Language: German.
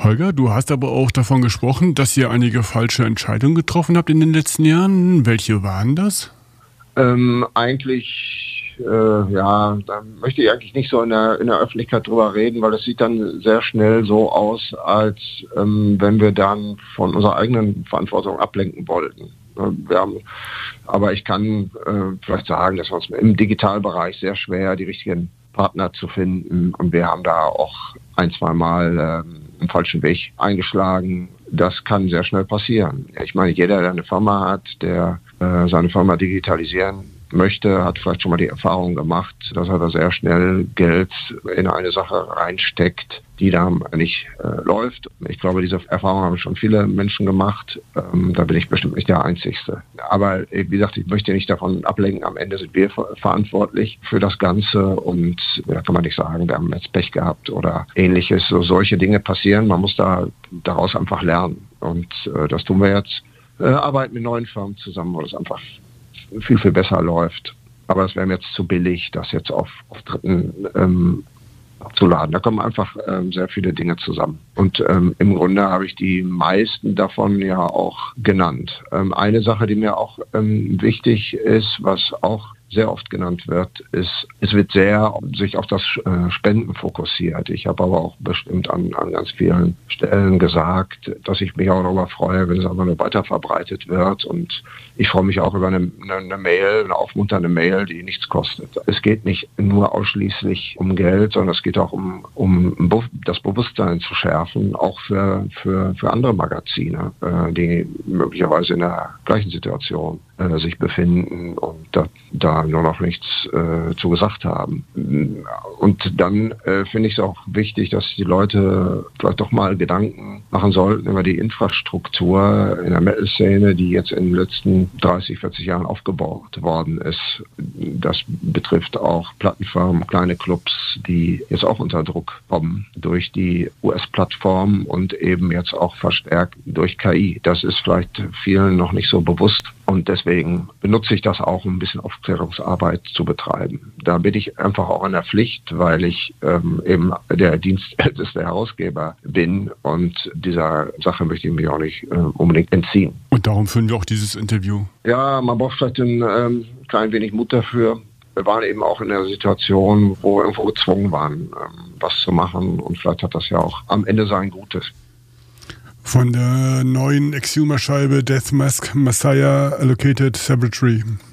Holger, du hast aber auch davon gesprochen, dass ihr einige falsche Entscheidungen getroffen habt in den letzten Jahren. Welche waren das? Da möchte ich eigentlich nicht so in der Öffentlichkeit drüber reden, weil das sieht dann sehr schnell so aus, als wenn wir dann von unserer eigenen Verantwortung ablenken wollten. Aber ich kann vielleicht sagen, dass wir uns im Digitalbereich sehr schwer die richtigen Partner zu finden, und wir haben da auch ein, zwei Mal einen falschen Weg eingeschlagen. Das kann sehr schnell passieren. Ich meine, jeder, der eine Firma hat, der seine Firma digitalisieren möchte, hat vielleicht schon mal die Erfahrung gemacht, dass er da sehr schnell Geld in eine Sache reinsteckt, die da nicht läuft. Ich glaube, diese Erfahrung haben schon viele Menschen gemacht. Da bin ich bestimmt nicht der Einzige. Aber wie gesagt, ich möchte nicht davon ablenken. Am Ende sind wir verantwortlich für das Ganze, und da kann man nicht sagen, wir haben jetzt Pech gehabt oder Ähnliches. Solche Dinge passieren. Man muss daraus einfach lernen. Und das tun wir jetzt. Arbeiten mit neuen Firmen zusammen, wo das einfach viel, viel besser läuft. Aber es wäre mir jetzt zu billig, das jetzt auf Dritten abzuladen. Da kommen einfach sehr viele Dinge zusammen. Und im Grunde habe ich die meisten davon ja auch genannt. Eine Sache, die mir auch wichtig ist, was auch sehr oft genannt wird, ist, es wird sehr sich auf das Spenden fokussiert. Ich habe aber auch bestimmt an ganz vielen Stellen gesagt, dass ich mich auch darüber freue, wenn es aber nur weiter verbreitet wird. Und ich freue mich auch über eine Mail, eine aufmunternde Mail, die nichts kostet. Es geht nicht nur ausschließlich um Geld, sondern es geht auch um das Bewusstsein zu schärfen, auch für andere Magazine, die möglicherweise in der gleichen Situation sich befinden und da nur noch nichts zu gesagt haben. Und dann finde ich es auch wichtig, dass die Leute vielleicht doch mal Gedanken machen sollten über die Infrastruktur in der Metal-Szene, die jetzt in den letzten 30, 40 Jahren aufgebaut worden ist. Das betrifft auch Plattenfirmen, kleine Clubs, die jetzt auch unter Druck kommen durch die US-Plattform und eben jetzt auch verstärkt durch KI. Das ist vielleicht vielen noch nicht so bewusst. Und deswegen benutze ich das auch, um ein bisschen Aufklärungsarbeit zu betreiben. Da bin ich einfach auch in der Pflicht, weil ich eben der dienstälteste Herausgeber bin, und dieser Sache möchte ich mich auch nicht unbedingt entziehen. Und darum führen wir auch dieses Interview. Ja, man braucht vielleicht ein klein wenig Mut dafür. Wir waren eben auch in der Situation, wo wir irgendwo gezwungen waren, was zu machen, und vielleicht hat das ja auch am Ende sein Gutes. Von der neuen Exhumer-Scheibe Death Mask Messiah Allocated Savagery.